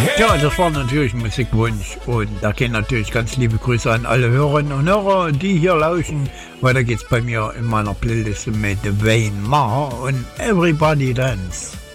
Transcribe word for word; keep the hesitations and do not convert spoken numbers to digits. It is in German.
Ja, das war natürlich ein Musikwunsch und da gehen natürlich ganz liebe Grüße an alle Hörerinnen und Hörer, die hier lauschen. Weiter geht's bei mir in meiner Playliste mit Wayne Marr und Everybody Dance.